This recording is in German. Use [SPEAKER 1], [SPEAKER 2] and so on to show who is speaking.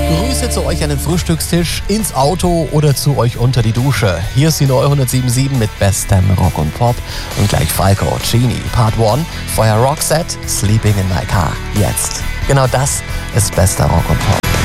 [SPEAKER 1] Grüße zu euch an den Frühstückstisch, ins Auto oder zu euch unter die Dusche. Hier ist die neue 107.7 mit bestem Rock und Pop. Und gleich Falco, Genie, Part 1, vorher Roxette, Sleeping in My Car. Jetzt. Genau das ist bester Rock und Pop.